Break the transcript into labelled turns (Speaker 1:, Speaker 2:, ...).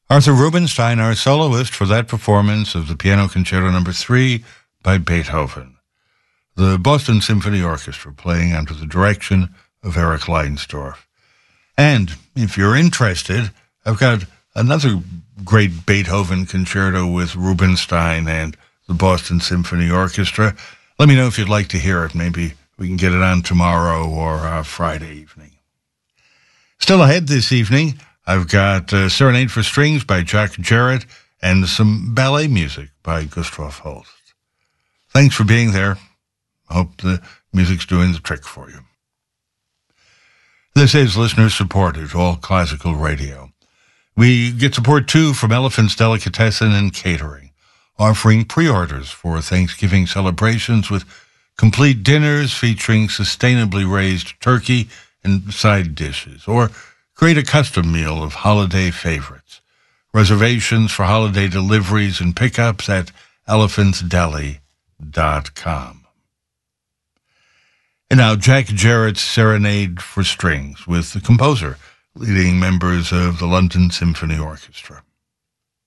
Speaker 1: Arthur Rubinstein, our soloist for that performance of the Piano Concerto No. 3 by Beethoven. The Boston Symphony Orchestra playing under the direction of Eric Leinsdorf. And if you're interested, I've got another great Beethoven concerto with Rubinstein and the Boston Symphony Orchestra. Let me know if you'd like to hear it. Maybe we can get it on tomorrow or Friday evening. Still ahead this evening, I've got Serenade for Strings by Jack Jarrett and some ballet music by Gustav Holst. Thanks for being there. I hope the music's doing the trick for you. This is listener-supported, all classical radio. We get support, too, from Elephant's Delicatessen and Catering, offering pre-orders for Thanksgiving celebrations with complete dinners featuring sustainably raised turkey and side dishes, or create a custom meal of holiday favorites. Reservations for holiday deliveries and pickups at elephantsdeli.com. And now Jack Jarrett's Serenade for Strings with the composer, leading members of the London Symphony Orchestra.